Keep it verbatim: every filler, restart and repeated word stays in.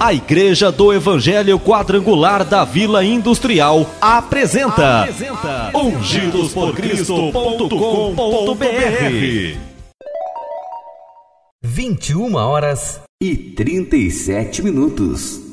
A Igreja do Evangelho Quadrangular da Vila Industrial apresenta, apresenta ungidos por cristo ponto com ponto br. vinte e uma horas e trinta e sete minutos.